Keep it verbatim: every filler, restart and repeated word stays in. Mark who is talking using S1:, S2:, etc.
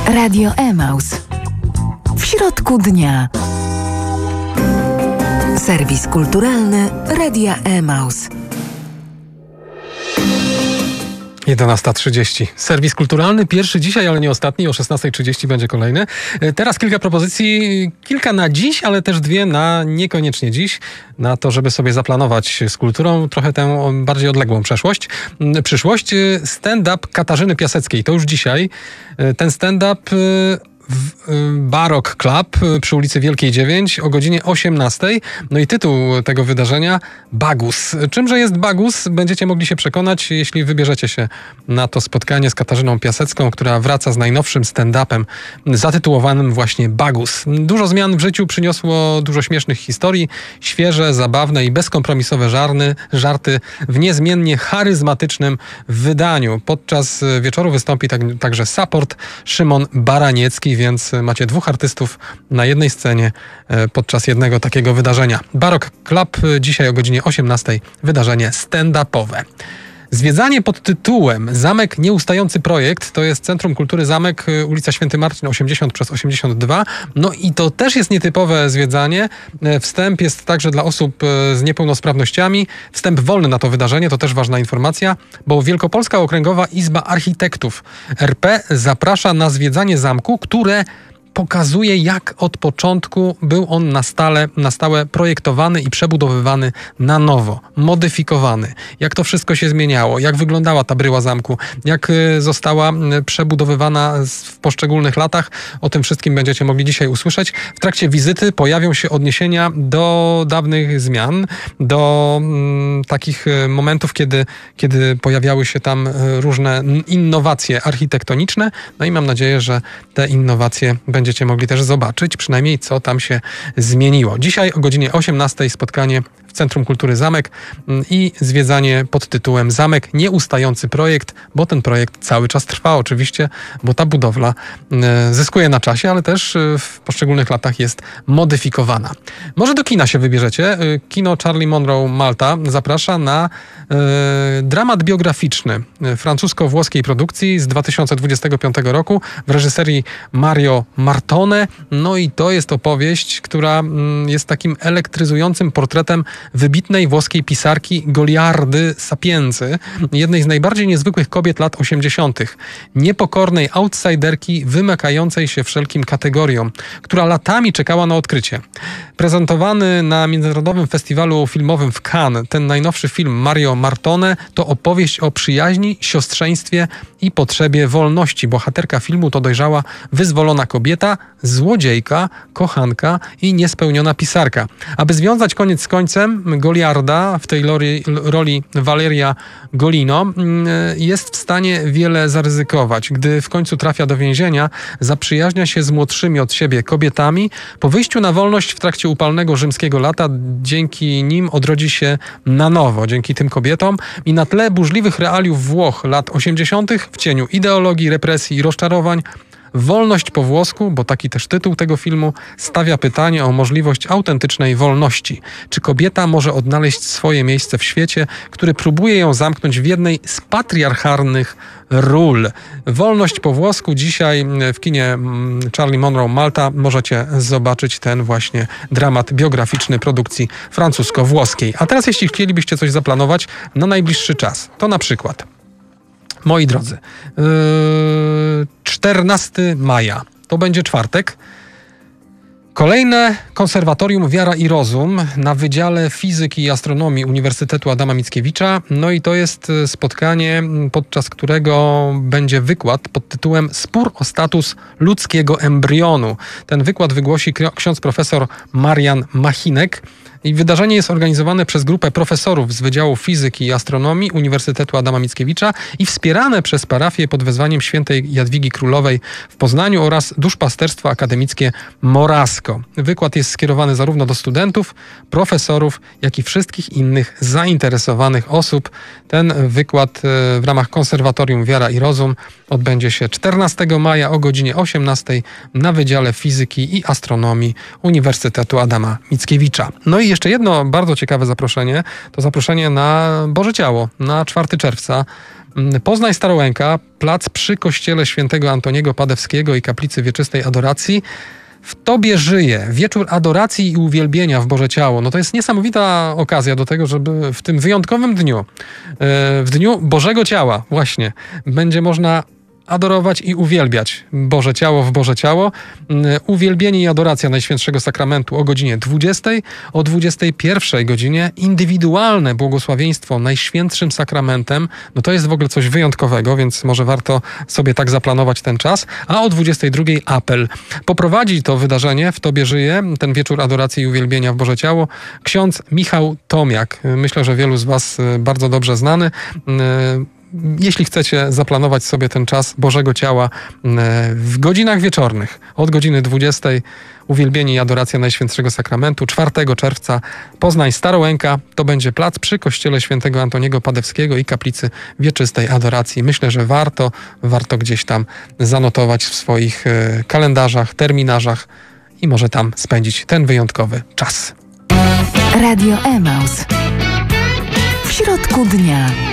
S1: Radio Emaus. W środku dnia. Serwis kulturalny Radia Emaus.
S2: jedenasta trzydzieści. Serwis kulturalny, pierwszy dzisiaj, ale nie ostatni. O szesnasta trzydzieści będzie kolejny. Teraz kilka propozycji, kilka na dziś, ale też dwie na niekoniecznie dziś. Na to, żeby sobie zaplanować z kulturą trochę tę bardziej odległą przeszłość. Przyszłość. Stand-up Katarzyny Piaseckiej. To już dzisiaj. Ten stand-up w Barok Club przy ulicy Wielkiej dziewięć o godzinie osiemnastej. No i tytuł tego wydarzenia Bagus. Czymże jest Bagus? Będziecie mogli się przekonać, jeśli wybierzecie się na to spotkanie z Katarzyną Piasecką, która wraca z najnowszym stand-upem zatytułowanym właśnie Bagus. Dużo zmian w życiu przyniosło dużo śmiesznych historii, świeże, zabawne i bezkompromisowe żarny, żarty w niezmiennie charyzmatycznym wydaniu. Podczas wieczoru wystąpi tak, także support Szymon Baraniecki, więc macie dwóch artystów na jednej scenie podczas jednego takiego wydarzenia. Barok Club dzisiaj o godzinie osiemnastej. Wydarzenie stand-upowe. Zwiedzanie pod tytułem Zamek Nieustający Projekt to jest Centrum Kultury Zamek, ulica Święty Marcin osiemdziesiąt przez osiemdziesiąt dwa. No i to też jest nietypowe zwiedzanie. Wstęp jest także dla osób z niepełnosprawnościami. Wstęp wolny na to wydarzenie, to też ważna informacja, bo Wielkopolska Okręgowa Izba Architektów R P zaprasza na zwiedzanie zamku, które pokazuje, jak od początku był on na stale, na stałe projektowany i przebudowywany na nowo, modyfikowany. Jak to wszystko się zmieniało, jak wyglądała ta bryła zamku, jak została przebudowywana w poszczególnych latach. O tym wszystkim będziecie mogli dzisiaj usłyszeć. W trakcie wizyty pojawią się odniesienia do dawnych zmian, do mm, takich momentów, kiedy, kiedy pojawiały się tam różne innowacje architektoniczne. No i mam nadzieję, że te innowacje będziecie mogli też zobaczyć, przynajmniej co tam się zmieniło. Dzisiaj o godzinie osiemnastej spotkanie w Centrum Kultury Zamek i zwiedzanie pod tytułem Zamek Nieustający Projekt, bo ten projekt cały czas trwa oczywiście, bo ta budowla zyskuje na czasie, ale też w poszczególnych latach jest modyfikowana. Może do kina się wybierzecie. Kino Charlie Monroe Malta zaprasza na e, dramat biograficzny francusko-włoskiej produkcji z dwa tysiące dwudziestego piątego roku w reżyserii Mario Martone. No i to jest opowieść, która jest takim elektryzującym portretem wybitnej włoskiej pisarki Goliardy Sapienzy, jednej z najbardziej niezwykłych kobiet lat osiemdziesiątych. Niepokornej outsiderki wymykającej się wszelkim kategoriom, która latami czekała na odkrycie. Prezentowany na Międzynarodowym Festiwalu Filmowym w Cannes, ten najnowszy film Mario Martone to opowieść o przyjaźni, siostrzeństwie i potrzebie wolności. Bohaterka filmu to dojrzała, wyzwolona kobieta, złodziejka, kochanka i niespełniona pisarka. Aby związać koniec z końcem, Goliarda, w tej roli, roli Valeria Golino, jest w stanie wiele zaryzykować. Gdy w końcu trafia do więzienia, zaprzyjaźnia się z młodszymi od siebie kobietami. Po wyjściu na wolność w trakcie upalnego rzymskiego lata, dzięki nim odrodzi się na nowo, dzięki tym kobietom i na tle burzliwych realiów Włoch lat osiemdziesiątych, w cieniu ideologii, represji i rozczarowań, Wolność po włosku, bo taki też tytuł tego filmu, stawia pytanie o możliwość autentycznej wolności. Czy kobieta może odnaleźć swoje miejsce w świecie, który próbuje ją zamknąć w jednej z patriarchalnych ról? Wolność po włosku. Dzisiaj w kinie Charlie Monroe Malta możecie zobaczyć ten właśnie dramat biograficzny produkcji francusko-włoskiej. A teraz jeśli chcielibyście coś zaplanować na najbliższy czas, to na przykład, moi drodzy, yy, czternastego maja, to będzie czwartek. Kolejne Konserwatorium Wiara i Rozum na Wydziale Fizyki i Astronomii Uniwersytetu Adama Mickiewicza. No i to jest spotkanie, podczas którego będzie wykład pod tytułem Spór o status ludzkiego embrionu. Ten wykład wygłosi ksiądz profesor Marian Machinek. I wydarzenie jest organizowane przez grupę profesorów z Wydziału Fizyki i Astronomii Uniwersytetu Adama Mickiewicza i wspierane przez parafię pod wezwaniem świętej Jadwigi Królowej w Poznaniu oraz Duszpasterstwo Akademickie Morasko. Wykład jest skierowany zarówno do studentów, profesorów, jak i wszystkich innych zainteresowanych osób. Ten wykład w ramach Konserwatorium Wiara i Rozum odbędzie się czternastego maja o godzinie osiemnastej na Wydziale Fizyki i Astronomii Uniwersytetu Adama Mickiewicza. No i i jeszcze jedno bardzo ciekawe zaproszenie, to zaproszenie na Boże Ciało, na czwartego czerwca. Poznań Starołęka, plac przy kościele świętego Antoniego Padewskiego i kaplicy Wieczystej Adoracji. W Tobie żyje. Wieczór adoracji i uwielbienia w Boże Ciało. No to jest niesamowita okazja do tego, żeby w tym wyjątkowym dniu, w dniu Bożego Ciała właśnie, będzie można adorować i uwielbiać Boże Ciało w Boże Ciało. Uwielbienie i adoracja Najświętszego Sakramentu o godzinie dwudziestej, o dwudziestej pierwszej godzinie indywidualne błogosławieństwo Najświętszym Sakramentem. No to jest w ogóle coś wyjątkowego, więc może warto sobie tak zaplanować ten czas. A o dwudziestej drugiej apel. Poprowadzi to wydarzenie w Tobie żyje, ten wieczór adoracji i uwielbienia w Boże Ciało, ksiądz Michał Tomiak. Myślę, że wielu z Was bardzo dobrze znany. Jeśli chcecie zaplanować sobie ten czas Bożego Ciała w godzinach wieczornych, od godziny dwudziestej, uwielbienie i adoracja Najświętszego Sakramentu, czwartego czerwca, Poznań Starołęka, to będzie plac przy kościele świętego Antoniego Padewskiego i kaplicy Wieczystej Adoracji. Myślę, że warto, warto gdzieś tam zanotować w swoich kalendarzach, terminarzach i może tam spędzić ten wyjątkowy czas.
S1: Radio Emaus. W środku dnia.